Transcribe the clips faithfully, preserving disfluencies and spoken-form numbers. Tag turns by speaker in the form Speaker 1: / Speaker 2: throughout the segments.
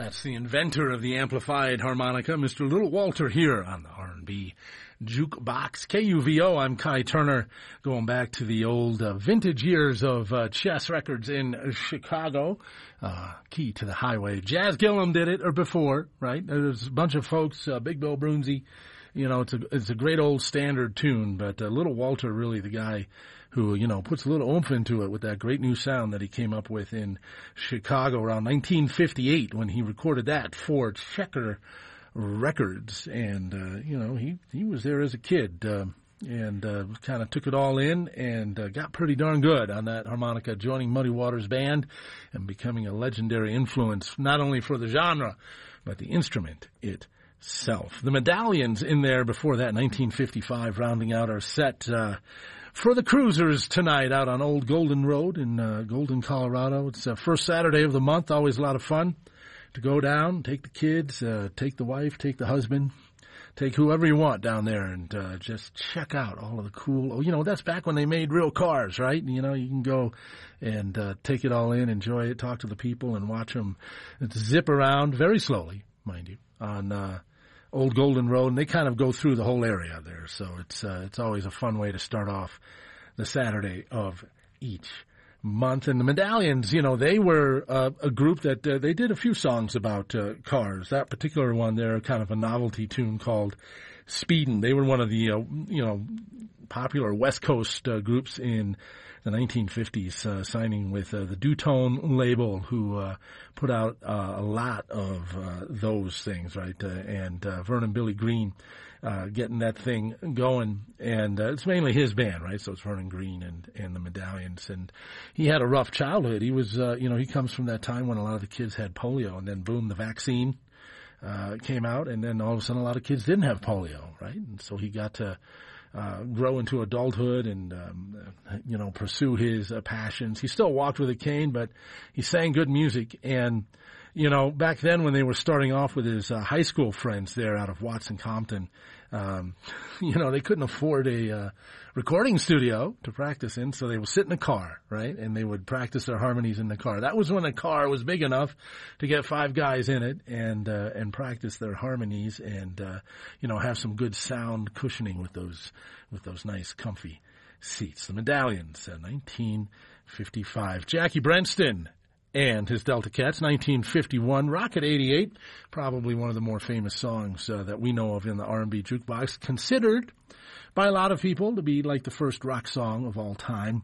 Speaker 1: That's the inventor of the amplified harmonica, Mister Little Walter, here on the R and B Jukebox. K U V O, I'm Kai Turner, going back to the old uh, vintage years of uh, Chess Records in Chicago. Uh, Key to the Highway. Jazz Gillum did it, or before, right? There's a bunch of folks, uh, Big Bill Brunzi. You know, it's a, it's a great old standard tune, but uh, Little Walter, really the guy who, you know, puts a little oomph into it with that great new sound that he came up with in Chicago around nineteen fifty-eight when he recorded that for Checker Records. And, uh, you know, he, he was there as a kid, uh, and uh, kind of took it all in and uh, got pretty darn good on that harmonica, joining Muddy Waters Band and becoming a legendary influence, not only for the genre, but the instrument itself. The Medallions in there before that, nineteen fifty-five, rounding out our set uh, for the Cruisers tonight out on Old Golden Road in uh, Golden, Colorado. It's the uh, first Saturday of the month, always a lot of fun to go down, take the kids, uh, take the wife, take the husband, take whoever you want down there and uh, just check out all of the cool, oh, you know, that's back when they made real cars, right? You know, you can go and uh, take it all in, enjoy it, talk to the people and watch them zip around very slowly, mind you, on uh, Old Golden Road, and they kind of go through the whole area there. So it's uh, it's always a fun way to start off the Saturday of each month. And the Medallions, you know, they were uh, a group that uh, they did a few songs about uh, cars. That particular one, they're kind of a novelty tune called Speedin'. They were one of the, uh, you know, popular West Coast uh, groups in the nineteen fifties, uh, signing with uh, the Dutone label, who uh, put out uh, a lot of uh, those things, right? Uh, and uh, Vernon Billy Green uh, getting that thing going, and uh, it's mainly his band, right? So it's Vernon Green and and the Medallions, and he had a rough childhood. He was, uh, you know, he comes from that time when a lot of the kids had polio, and then boom, the vaccine uh, came out, and then all of a sudden a lot of kids didn't have polio, right? And so he got to Uh, grow into adulthood and, um, uh, you know, pursue his uh, passions. He still walked with a cane, but he sang good music. And, you know, back then when they were starting off with his uh, high school friends there out of Watson Compton, um, you know, they couldn't afford a uh, recording studio to practice in, so they would sit in the car, right? And they would practice their harmonies in the car. That was when the car was big enough to get five guys in it and uh, and practice their harmonies and, uh, you know, have some good sound cushioning with those with those nice, comfy seats. The Medallions, uh, nineteen fifty-five. Jackie Brenston and his Delta Cats, nineteen fifty-one. Rocket eighty-eight, probably one of the more famous songs uh, that we know of in the R and B jukebox, considered by a lot of people to be like the first rock song of all time.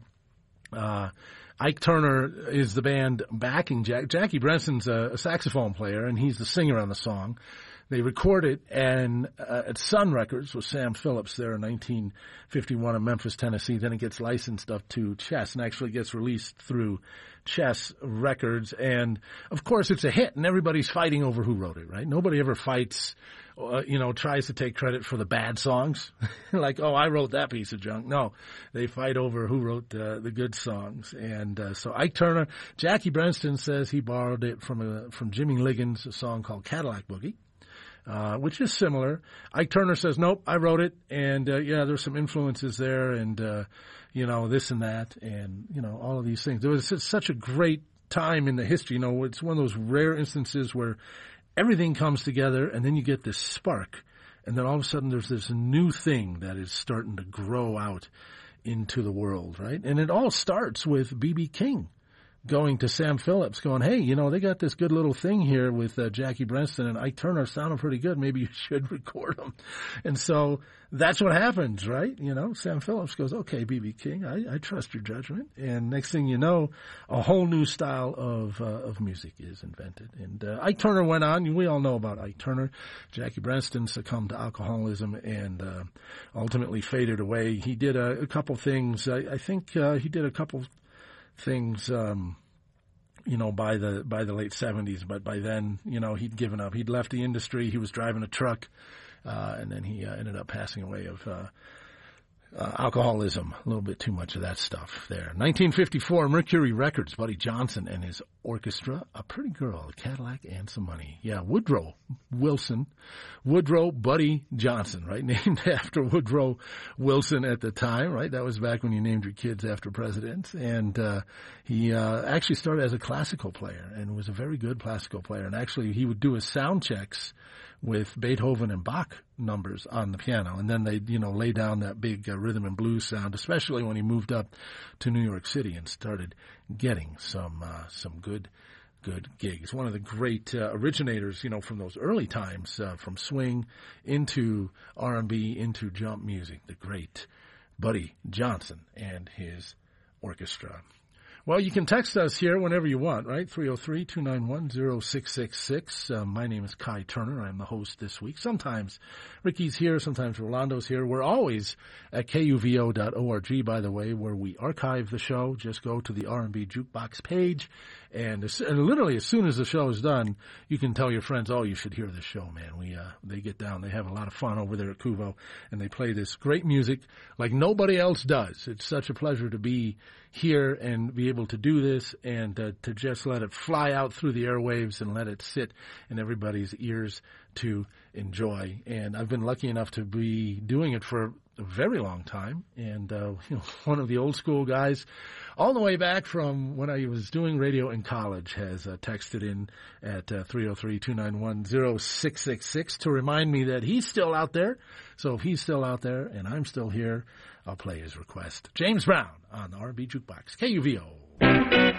Speaker 1: Uh, Ike Turner is the band backing Jack. Jackie Brenston's a, a saxophone player, and he's the singer on the song. They record it and uh, at Sun Records with Sam Phillips there in nineteen fifty-one in Memphis, Tennessee. Then it gets licensed up to Chess and actually gets released through Chess Records. And, of course, it's a hit, and everybody's fighting over who wrote it, right? Nobody ever fights, uh, you know, tries to take credit for the bad songs. Like, oh, I wrote that piece of junk. No, they fight over who wrote uh, the good songs. And uh, so Ike Turner, Jackie Brenston says he borrowed it from a, from Jimmy Liggins, a song called Cadillac Boogie. Uh, which is similar. Ike Turner says, nope, I wrote it, and, uh, yeah, there's some influences there, and, uh, you know, this and that, and, you know, all of these things. It was such a great time in the history. You know, it's one of those rare instances where everything comes together, and then you get this spark, and then all of a sudden there's this new thing that is starting to grow out into the world, right? And it all starts with B B King going to Sam Phillips, going, hey, you know, they got this good little thing here with uh, Jackie Brenston and Ike Turner sounding pretty good. Maybe you should record them. And so that's what happens, right? You know, Sam Phillips goes, okay, B B King, I, I trust your judgment. And next thing you know, a whole new style of uh, of music is invented. And uh, Ike Turner went on. We all know about Ike Turner. Jackie Brenston succumbed to alcoholism and uh, ultimately faded away. He did a, a couple things. I, I think uh, he did a couple things, um, you know, by the by the late seventies, but by then, you know, he'd given up. He'd left the industry. He was driving a truck, uh, and then he uh, ended up passing away of uh, uh, alcoholism. A little bit too much of that stuff there. nineteen fifty-four, Mercury Records, Buddy Johnson and his orchestra, a pretty girl, a Cadillac, and some money. Yeah, Woodrow Wilson, Woodrow Buddy Johnson, right? Named after Woodrow Wilson at the time, right? That was back when you named your kids after presidents. And uh, he uh, actually started as a classical player and was a very good classical player. And actually, he would do his sound checks with Beethoven and Bach numbers on the piano. And then they, you know, lay down that big uh, rhythm and blues sound, especially when he moved up to New York City and started getting some uh, some good good gigs. One of the great uh, originators, you know, from those early times, uh, from swing into R and B, into jump music, the great Buddy Johnson and his orchestra. Well, you can text us here whenever you want, right? three oh three, two nine one, oh six six six. Uh, my name is Kai Turner. I'm the host this week. Sometimes Ricky's here, sometimes Rolando's here. We're always at K U V O dot org, by the way, where we archive the show. Just go to the R and B Jukebox page, and, as, and literally as soon as the show is done, you can tell your friends, oh, you should hear this show, man. We uh, They get down. They have a lot of fun over there at Kuvo, and they play this great music like nobody else does. It's such a pleasure to be here and be able to do this and uh, to just let it fly out through the airwaves and let it sit in everybody's ears to enjoy. And I've been lucky enough to be doing it for a very long time. And uh, you know, one of the old school guys all the way back from when I was doing radio in college has uh, texted in at uh, three oh three, two nine one, oh six six six to remind me that he's still out there. So if he's still out there and I'm still here, I'll play his request. James Brown on the R and B Jukebox, K U V O.